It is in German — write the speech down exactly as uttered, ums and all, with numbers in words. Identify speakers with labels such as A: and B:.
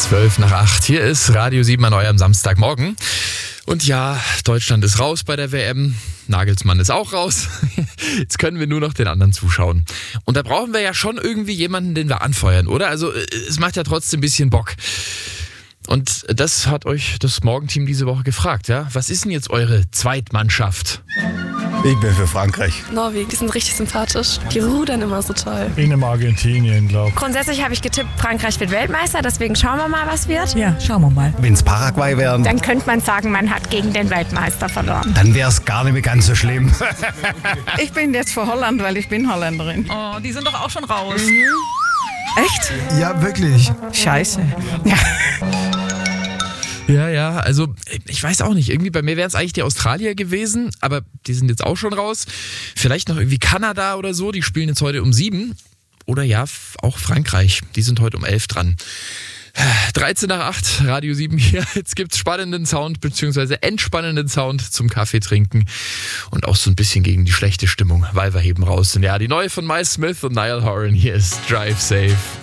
A: zwölf nach acht. Hier ist Radio sieben an eurem Samstagmorgen. Und ja, Deutschland ist raus bei der W M. Nagelsmann ist auch raus. Jetzt können wir nur noch den anderen zuschauen. Und da brauchen wir ja schon irgendwie jemanden, den wir anfeuern, oder? Also es macht ja trotzdem ein bisschen Bock. Und das hat euch das Morgenteam diese Woche gefragt, ja? Was ist denn jetzt eure Zweitmannschaft?
B: Ich bin für Frankreich.
C: Norwegen, die sind richtig sympathisch. Die rudern immer so toll.
D: Ich nehme Argentinien, glaube ich.
E: Grundsätzlich habe ich getippt, Frankreich wird Weltmeister, deswegen schauen wir mal, was wird.
F: Ja, schauen wir mal.
B: Wenn es Paraguay wären,
E: Dann könnte man sagen, man hat gegen den Weltmeister verloren.
B: dann wäre es gar nicht mehr ganz so schlimm.
F: Ich bin jetzt für Holland, weil ich bin Holländerin.
G: Oh, die sind doch auch schon raus.
F: Echt?
H: Ja, wirklich.
F: Scheiße.
A: Ja, ja, also ich weiß auch nicht. Irgendwie bei mir wären es eigentlich die Australier gewesen, aber die sind jetzt auch schon raus. Vielleicht noch irgendwie Kanada oder so, die spielen jetzt heute um sieben. Oder ja, auch Frankreich, die sind heute um elf dran. dreizehn nach acht, Radio sieben hier. Jetzt gibt's spannenden Sound, beziehungsweise entspannenden Sound zum Kaffee trinken und auch so ein bisschen gegen die schlechte Stimmung, weil wir heben raus sind. Ja, die neue von Miles Smith und Niall Horan, hier ist Drive Safe.